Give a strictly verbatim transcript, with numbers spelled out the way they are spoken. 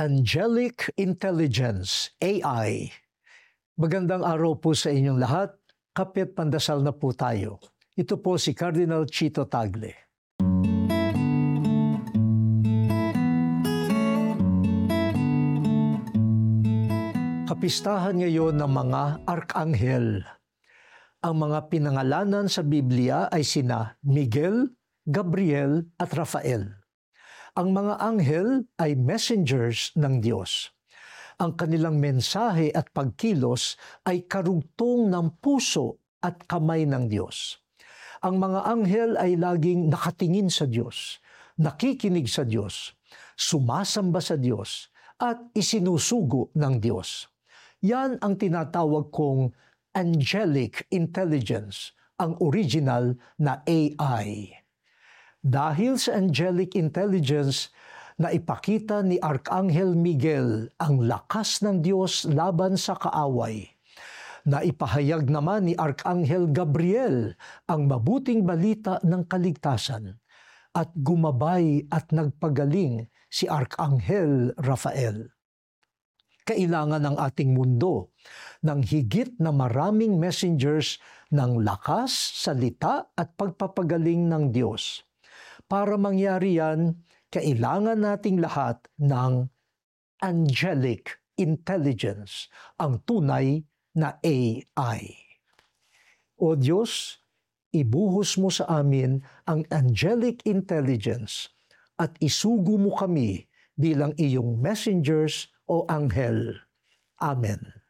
Angelic Intelligence, A I. Magandang araw po sa inyong lahat. Kapit pandasal na po tayo. Ito po si Cardinal Chito Tagle. Kapistahan ngayon ng mga arkanghel. Ang mga pinangalanan sa Biblia ay sina Miguel, Gabriel at Rafael. Ang mga anghel ay messengers ng Diyos. Ang kanilang mensahe at pagkilos ay karugtong ng puso at kamay ng Diyos. Ang mga anghel ay laging nakatingin sa Diyos, nakikinig sa Diyos, sumasamba sa Diyos, at isinusugo ng Diyos. Yan ang tinatawag kong angelic intelligence, ang original na A I. Dahil sa angelic intelligence, na ipakita ni Arkanghel Miguel ang lakas ng Diyos laban sa kaaway. Naipahayag naman ni Arkanghel Gabriel ang mabuting balita ng kaligtasan. At gumabay at nagpagaling si Arkanghel Rafael. Kailangan ng ating mundo ng higit na maraming messengers ng lakas, salita at pagpapagaling ng Diyos. Para mangyari yan, kailangan nating lahat ng angelic intelligence, ang tunay na A I. O Diyos, ibuhos mo sa amin ang angelic intelligence at isugo mo kami bilang iyong messengers o anghel. Amen.